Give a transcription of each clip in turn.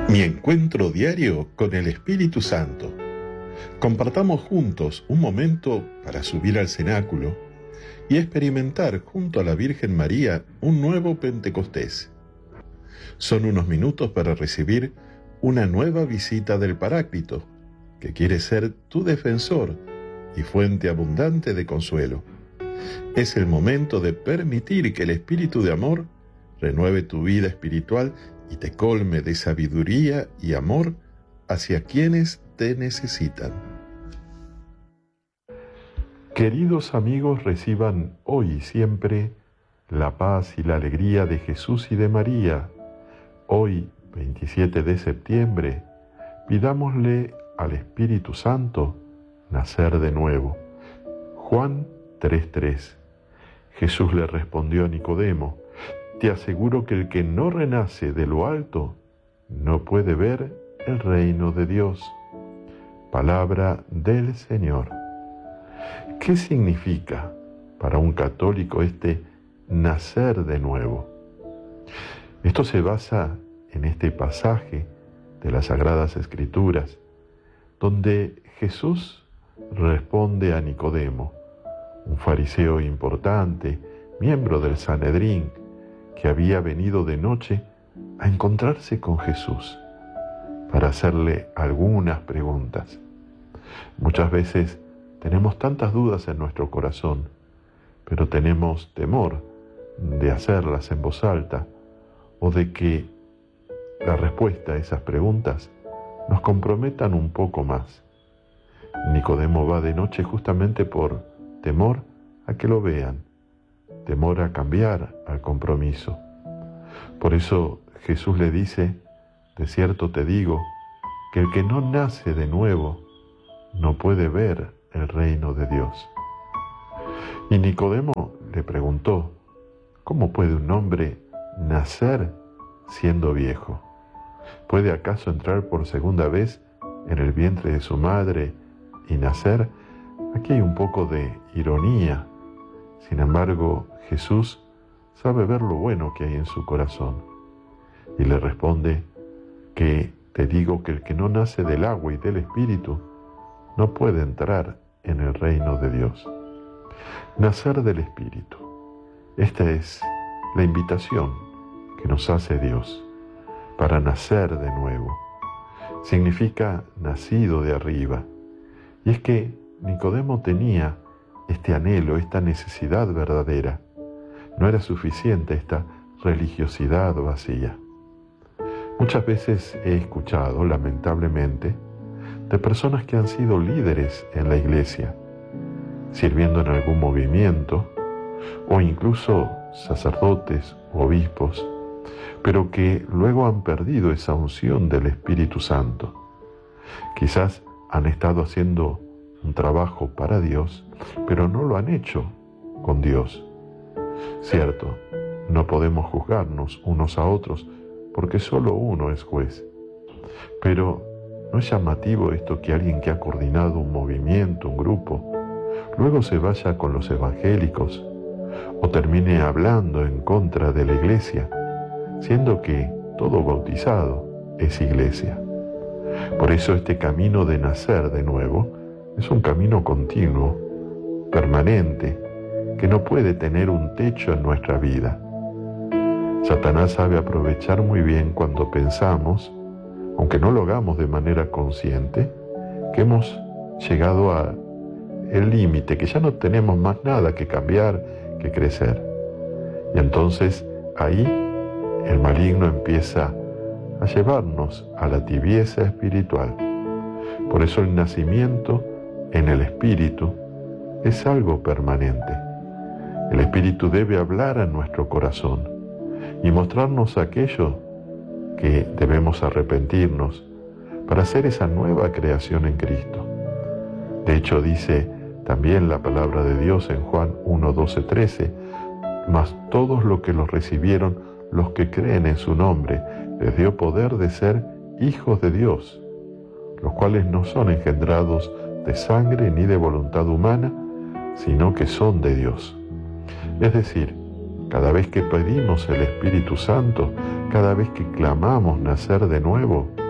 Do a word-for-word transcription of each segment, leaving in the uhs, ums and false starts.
Mi encuentro diario con el Espíritu Santo. Compartamos juntos un momento para subir al cenáculo y experimentar junto a la Virgen María un nuevo Pentecostés. Son unos minutos para recibir una nueva visita del Paráclito, que quiere ser tu defensor y fuente abundante de consuelo. Es el momento de permitir que el Espíritu de amor renueve tu vida espiritual y te colme de sabiduría y amor hacia quienes te necesitan. Queridos amigos, reciban hoy y siempre la paz y la alegría de Jesús y de María. Hoy, veintisiete de septiembre, pidámosle al Espíritu Santo nacer de nuevo. Juan tres tres. Jesús le respondió a Nicodemo: te aseguro que el que no renace de lo alto no puede ver el reino de Dios. Palabra del Señor. ¿Qué significa para un católico este nacer de nuevo? Esto se basa en este pasaje de las Sagradas Escrituras, donde Jesús responde a Nicodemo, un fariseo importante, miembro del Sanedrín, que había venido de noche a encontrarse con Jesús para hacerle algunas preguntas. Muchas veces tenemos tantas dudas en nuestro corazón, pero tenemos temor de hacerlas en voz alta o de que la respuesta a esas preguntas nos comprometan un poco más. Nicodemo va de noche justamente por temor a que lo vean, temor a cambiar al compromiso. Por eso Jesús le dice: de cierto te digo, que el que no nace de nuevo no puede ver el reino de Dios. Y Nicodemo le preguntó: ¿cómo puede un hombre nacer siendo viejo? ¿Puede acaso entrar por segunda vez en el vientre de su madre y nacer? Aquí hay un poco de ironía. Sin embargo, Jesús sabe ver lo bueno que hay en su corazón y le responde que te digo que el que no nace del agua y del Espíritu no puede entrar en el reino de Dios. Nacer del Espíritu. Esta es la invitación que nos hace Dios para nacer de nuevo. Significa nacido de arriba. Y es que Nicodemo tenía este anhelo, esta necesidad verdadera. No era suficiente esta religiosidad vacía. Muchas veces he escuchado, lamentablemente, de personas que han sido líderes en la iglesia, sirviendo en algún movimiento, o incluso sacerdotes o obispos, pero que luego han perdido esa unción del Espíritu Santo. Quizás han estado haciendo un trabajo para Dios, pero no lo han hecho con Dios. Cierto, no podemos juzgarnos unos a otros porque solo uno es juez. Pero ¿no es llamativo esto que alguien que ha coordinado un movimiento, un grupo, luego se vaya con los evangélicos o termine hablando en contra de la iglesia, siendo que todo bautizado es iglesia? Por eso este camino de nacer de nuevo es un camino continuo, permanente, que no puede tener un techo en nuestra vida. Satanás sabe aprovechar muy bien cuando pensamos, aunque no lo hagamos de manera consciente, que hemos llegado a el límite, que ya no tenemos más nada que cambiar, que crecer. Y entonces ahí el maligno empieza a llevarnos a la tibieza espiritual. Por eso el nacimiento en el Espíritu es algo permanente. El Espíritu debe hablar a nuestro corazón y mostrarnos aquello que debemos arrepentirnos para hacer esa nueva creación en Cristo. De hecho, dice también la palabra de Dios en Juan uno, doce, trece, mas todos los que los recibieron, los que creen en su nombre, les dio poder de ser hijos de Dios, los cuales no son engendrados de sangre ni de voluntad humana, sino que son de Dios. Es decir, Cada vez que pedimos el Espíritu Santo, cada vez que clamamos nacer de nuevo,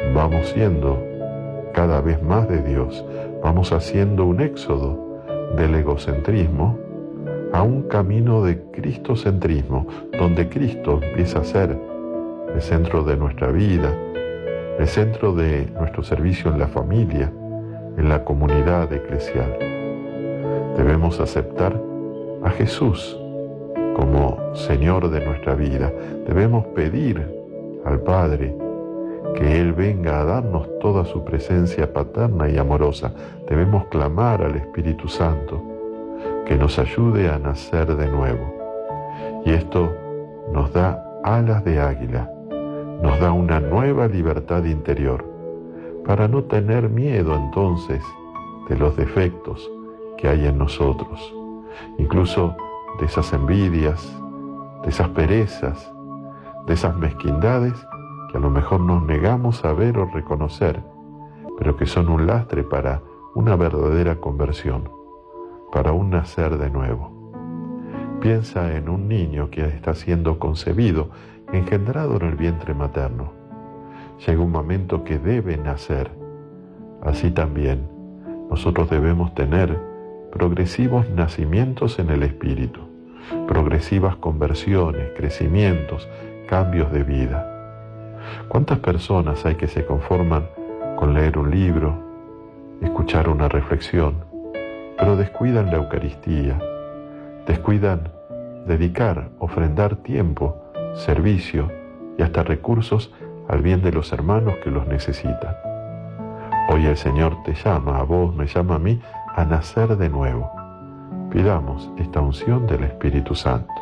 vamos siendo cada vez más de Dios, vamos haciendo un éxodo del egocentrismo a un camino de cristocentrismo, donde Cristo empieza a ser el centro de nuestra vida, el centro de nuestro servicio en la familia, en la comunidad eclesial. Debemos aceptar a Jesús como Señor de nuestra vida. Debemos pedir al Padre que Él venga a darnos toda su presencia paterna y amorosa. Debemos clamar al Espíritu Santo que nos ayude a nacer de nuevo. Y esto nos da alas de águila, nos da una nueva libertad interior, para no tener miedo entonces de los defectos que hay en nosotros, incluso de esas envidias, de esas perezas, de esas mezquindades que a lo mejor nos negamos a ver o reconocer, pero que son un lastre para una verdadera conversión, para un nacer de nuevo. Piensa en un niño que está siendo concebido, engendrado en el vientre materno. Llega un momento que debe nacer. Así también, nosotros debemos tener progresivos nacimientos en el Espíritu, progresivas conversiones, crecimientos, cambios de vida. ¿Cuántas personas hay que se conforman con leer un libro, escuchar una reflexión, pero descuidan la Eucaristía, descuidan dedicar, ofrendar tiempo, servicio y hasta recursos al bien de los hermanos que los necesitan? Hoy el Señor te llama, a vos, me llama a mí, a nacer de nuevo. Pidamos esta unción del Espíritu Santo.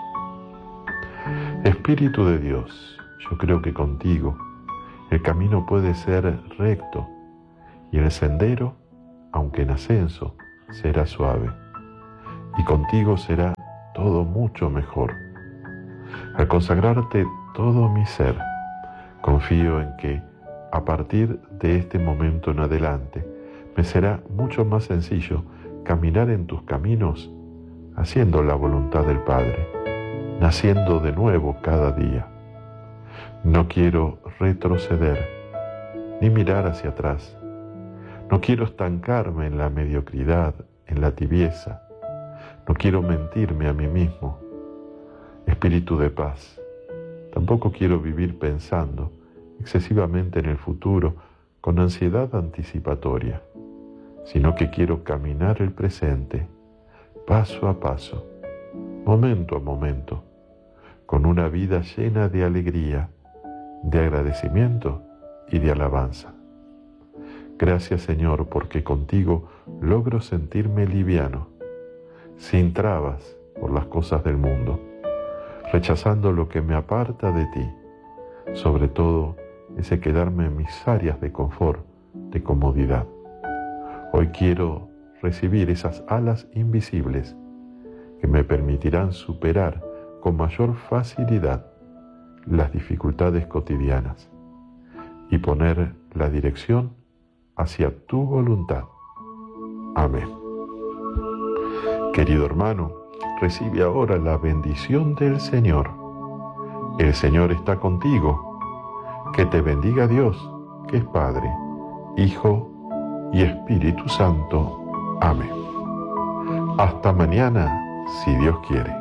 Espíritu de Dios, yo creo que contigo el camino puede ser recto y el sendero, aunque en ascenso, será suave. Y contigo será todo mucho mejor. Al consagrarte todo mi ser, confío en que a partir de este momento en adelante me será mucho más sencillo caminar en tus caminos haciendo la voluntad del Padre, naciendo de nuevo cada día. No quiero retroceder ni mirar hacia atrás. No quiero estancarme en la mediocridad, en la tibieza. No quiero mentirme a mí mismo. Espíritu de paz, tampoco quiero vivir pensando excesivamente en el futuro con ansiedad anticipatoria, sino que quiero caminar el presente, paso a paso, momento a momento, con una vida llena de alegría, de agradecimiento y de alabanza. Gracias, Señor, porque contigo logro sentirme liviano, sin trabas por las cosas del mundo, rechazando lo que me aparta de ti, sobre todo ese quedarme en mis áreas de confort, de comodidad. Hoy quiero recibir esas alas invisibles que me permitirán superar con mayor facilidad las dificultades cotidianas y poner la dirección hacia tu voluntad. Amén. Querido hermano, recibe ahora la bendición del Señor. El Señor está contigo. Que te bendiga Dios, que es Padre, Hijo y Espíritu Santo. Amén. Hasta mañana, si Dios quiere.